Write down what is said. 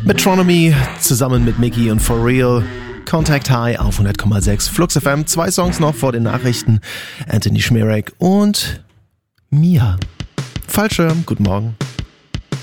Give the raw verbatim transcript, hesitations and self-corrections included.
Metronomy zusammen mit Mickey und For Real. Contact High auf hundert Komma sechs Flux F M. Zwei Songs noch vor den Nachrichten. Anthony Schmerek und Mia. Fallschirm, guten Morgen.